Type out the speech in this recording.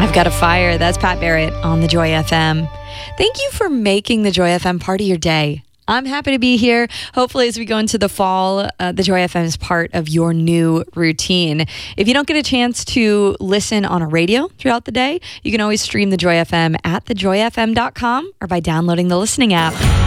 I've Got a Fire. That's Pat Barrett on the Joy FM. Thank you for making the Joy FM part of your day. I'm happy to be here. Hopefully, as we go into the fall, the Joy FM is part of your new routine. If you don't get a chance to listen on a radio throughout the day, you can always stream the Joy FM at thejoyfm.com or by downloading the listening app.